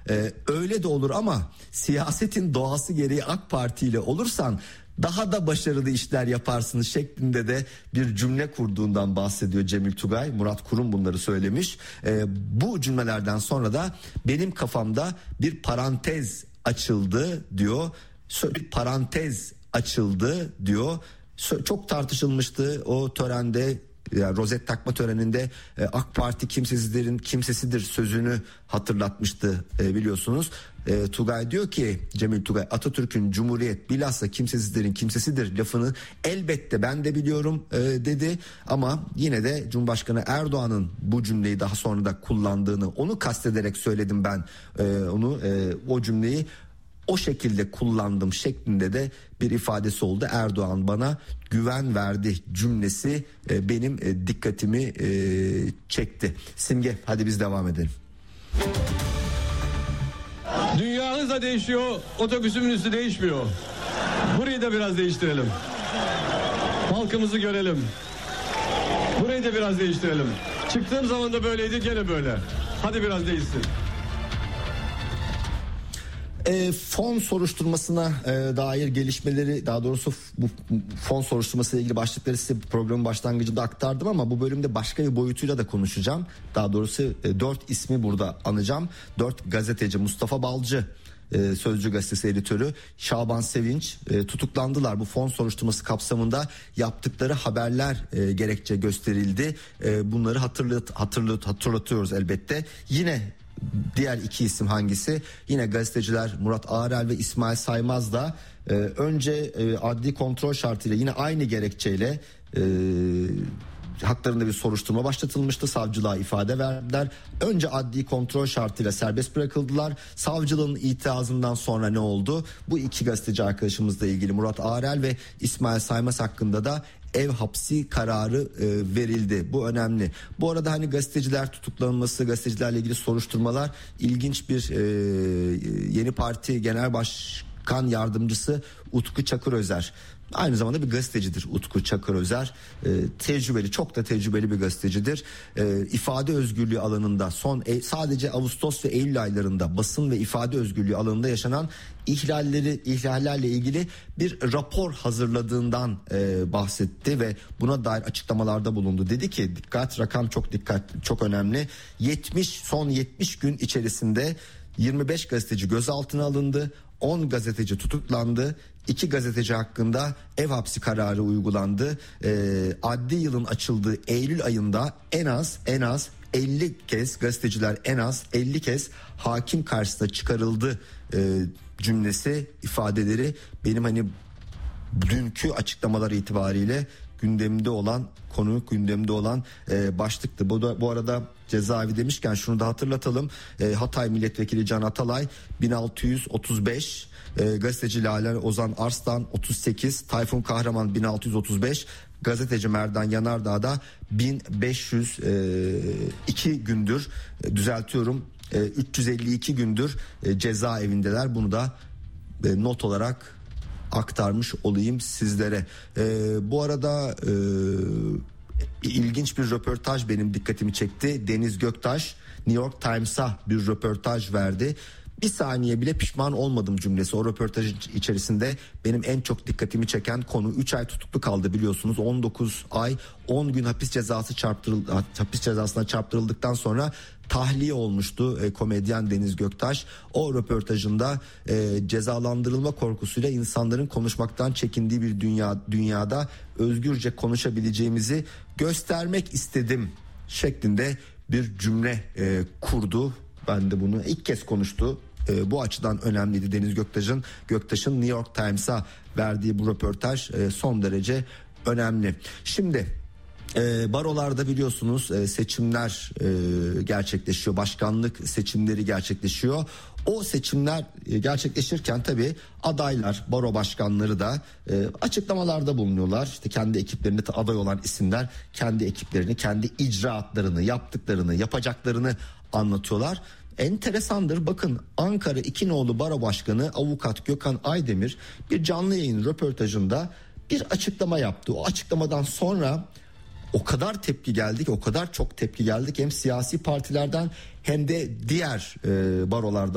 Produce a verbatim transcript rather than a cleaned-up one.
Ee, öyle de olur ama siyasetin doğası gereği AK Parti ile olursan daha da başarılı işler yaparsınız şeklinde de bir cümle kurduğundan bahsediyor Cemil Tugay. Murat Kurum bunları söylemiş. Ee, bu cümlelerden sonra da benim kafamda bir parantez açıldı diyor. Bir parantez açıldı diyor. Çok tartışılmıştı o törende. Yani rozet takma töreninde e, AK Parti kimsesizlerin kimsesidir sözünü hatırlatmıştı e, biliyorsunuz. E, Tugay diyor ki, Cemil Tugay, Atatürk'ün Cumhuriyet bilhassa kimsesizlerin kimsesidir lafını elbette ben de biliyorum e, dedi. Ama yine de Cumhurbaşkanı Erdoğan'ın bu cümleyi daha sonra da kullandığını, onu kastederek söyledim ben e, onu e, o cümleyi o şekilde kullandım şeklinde de bir ifadesi oldu. Erdoğan bana güven verdi cümlesi e, benim e, dikkatimi e, çekti. Simge, hadi biz devam edelim. Dünya hızla değişiyor, otobüsümün üstü değişmiyor. Burayı da biraz değiştirelim. Halkımızı görelim. Burayı da biraz değiştirelim. Çıktığım zaman da böyleydi, gene böyle. Hadi biraz değişsin. E, fon soruşturmasına e, dair gelişmeleri, daha doğrusu bu fon soruşturmasıyla ilgili başlıkları size programın başlangıcında aktardım ama bu bölümde başka bir boyutuyla da konuşacağım. Daha doğrusu e, dört ismi burada anacağım. Dört gazeteci: Mustafa Balcı, e, Sözcü gazetesi editörü, Şaban Sevinç e, tutuklandılar. Bu fon soruşturması kapsamında yaptıkları haberler e, gerekçe gösterildi. E, bunları hatırlat, hatırlat, hatırlatıyoruz elbette. Yine diğer iki isim hangisi? Yine gazeteciler Murat Ağrel ve İsmail Saymaz da e, önce e, adli kontrol şartıyla yine aynı gerekçeyle e, haklarında bir soruşturma başlatılmıştı. Savcılığa ifade verdiler. Önce adli kontrol şartıyla serbest bırakıldılar. Savcılığın itirazından sonra ne oldu? Bu iki gazeteci arkadaşımızla ilgili Murat Ağrel ve İsmail Saymaz hakkında da ev hapsi kararı e, verildi. Bu önemli. Bu arada hani gazeteciler tutuklanması, gazetecilerle ilgili soruşturmalar, ilginç bir e, Yeni Parti Genel Başkan Yardımcısı Utku Çakırözer. Aynı zamanda bir gazetecidir Utku Çakırözer. E, tecrübeli, çok da tecrübeli bir gazetecidir. E, ifade özgürlüğü alanında son e, sadece Ağustos ve Eylül aylarında basın ve ifade özgürlüğü alanında yaşanan ihlalleri, ihlallerle ilgili bir rapor hazırladığından e, bahsetti ve buna dair açıklamalarda bulundu. Dedi ki, dikkat, rakam çok dikkat, çok önemli. yetmiş son yetmiş gün içerisinde yirmi beş gazeteci gözaltına alındı. on gazeteci tutuklandı. iki gazeteci hakkında ev hapsi kararı uygulandı. E, adli yılın açıldığı Eylül ayında en az en az elli kez gazeteciler en az elli kez hakim karşısına çıkarıldı e, cümlesi, ifadeleri benim hani dünkü açıklamalar itibariyle gündemde olan konu, gündemde olan e, başlıktı. Bu da bu arada cezaevi demişken şunu da hatırlatalım. E, Hatay Milletvekili Can Atalay bin altı yüz otuz beş, e, gazeteci Lale Ozan Arslan otuz sekiz, Tayfun Kahraman bin altı yüz otuz beş, gazeteci Merdan Yanardağ da bin beş yüz iki gündür, e, düzeltiyorum, e, üç yüz elli iki gündür e, cezaevindeler. Bunu da e, not olarak aktarmış olayım sizlere. Ee, bu arada e, ilginç bir röportaj benim dikkatimi çekti. Deniz Göktaş New York Times'a bir röportaj verdi. Bir saniye bile pişman olmadım cümlesi. O röportaj içerisinde benim en çok dikkatimi çeken konu, üç ay tutuklu kaldı biliyorsunuz. on dokuz ay on gün hapis cezası çarptırıldı, hapis cezasına çarptırıldıktan sonra tahliye olmuştu e, komedyen Deniz Göktaş. O röportajında e, cezalandırılma korkusuyla insanların konuşmaktan çekindiği bir dünya dünyada özgürce konuşabileceğimizi göstermek istedim şeklinde bir cümle e, kurdu. Ben de bunu ilk kez konuştu. E, bu açıdan önemliydi Deniz Göktaş'ın Göktaş'ın New York Times'a verdiği bu röportaj e, son derece önemli. Şimdi e, barolarda biliyorsunuz e, seçimler e, gerçekleşiyor. Başkanlık seçimleri gerçekleşiyor. O seçimler e, gerçekleşirken tabii adaylar, baro başkanları da e, açıklamalarda bulunuyorlar. İşte kendi ekiplerinde aday olan isimler kendi ekiplerini, kendi icraatlarını, yaptıklarını, yapacaklarını anlatıyorlar. Enteresandır, bakın Ankara İki Nolu Baro Başkanı Avukat Gökhan Aydemir bir canlı yayın röportajında bir açıklama yaptı. O açıklamadan sonra o kadar tepki geldi ki, o kadar çok tepki geldi ki hem siyasi partilerden hem de diğer e, barolardan